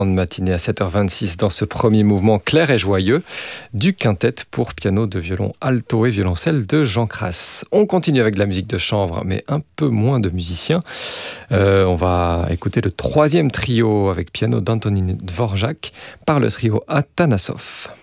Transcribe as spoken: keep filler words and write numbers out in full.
En matinée à sept heures vingt-six dans ce premier mouvement clair et joyeux du quintet pour piano de violon alto et violoncelle de Jean Crass. On continue avec de la musique de chambre, mais un peu moins de musiciens. Euh, on va écouter le troisième trio avec piano d'Antonin Dvorak par le trio Atanasoff.